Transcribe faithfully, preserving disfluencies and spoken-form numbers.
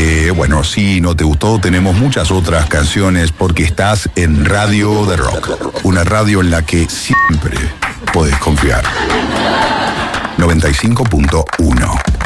Eh, bueno, si no te gustó, tenemos muchas otras canciones porque estás en Radio de Rock. Una radio en la que siempre podés confiar. noventa y cinco punto uno.